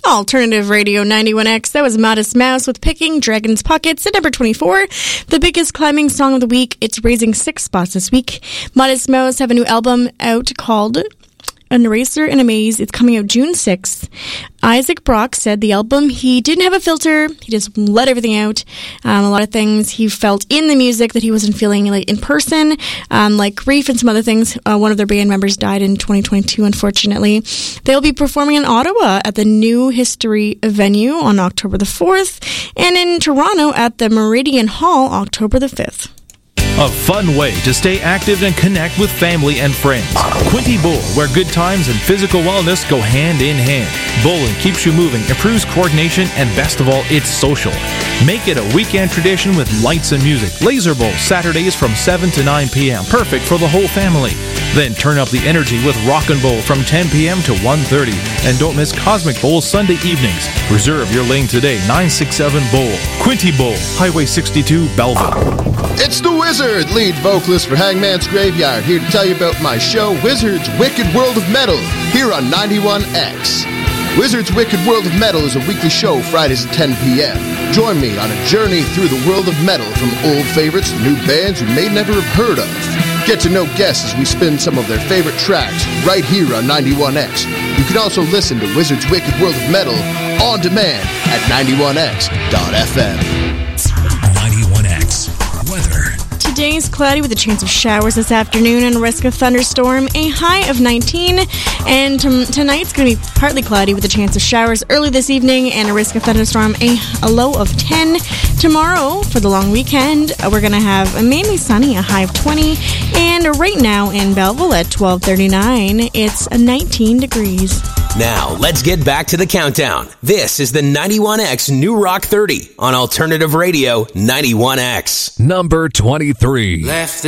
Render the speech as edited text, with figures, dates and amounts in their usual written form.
Alternative Radio 91X. That was Modest Mouse with Picking Dragon's Pockets at number 24. The biggest climbing song of the week. It's raising 6 spots this week. Modest Mouse have a new album out called An Eraser in a Maze. It's coming out June 6th. Isaac Brock said the album, he didn't have a filter. He just let everything out. A lot of things he felt in the music that he wasn't feeling like in person, like grief and some other things. One of their band members died in 2022, unfortunately. They'll be performing in Ottawa at the New History venue on October the 4th, and in Toronto at the Meridian Hall, October the 5th. A fun way to stay active and connect with family and friends. Quinty Bowl, where good times and physical wellness go hand in hand. Bowling keeps you moving, improves coordination, and best of all, it's social. Make it a weekend tradition with lights and music. Laser Bowl, Saturdays from 7 to 9 p.m. Perfect for the whole family. Then turn up the energy with Rockin' Bowl from 10 p.m. to 1:30. And don't miss Cosmic Bowl Sunday evenings. Reserve your lane today, 967 Bowl. Quinty Bowl, Highway 62, Belleville. It's the Wizard, lead vocalist for Hangman's Graveyard, here to tell you about my show, Wizard's Wicked World of Metal, here on 91X. Wizard's Wicked World of Metal is a weekly show Fridays at 10 p.m. Join me on a journey through the world of metal, from old favorites to new bands you may never have heard of. Get to know guests as we spin some of their favorite tracks right here on 91X. You can also listen to Wizard's Wicked World of Metal on demand at 91x.fm. 91X weather. Today's cloudy with a chance of showers this afternoon and a risk of thunderstorm, a high of 19. And tonight's going to be partly cloudy with a chance of showers early this evening and a risk of thunderstorm, a low of 10. Tomorrow, for the long weekend, we're going to have a mainly sunny, a high of 20. And right now in Belleville at 12:39, it's 19 degrees. Now, let's get back to the countdown. This is the 91X New Rock 30 on Alternative Radio 91X. Number 23. Left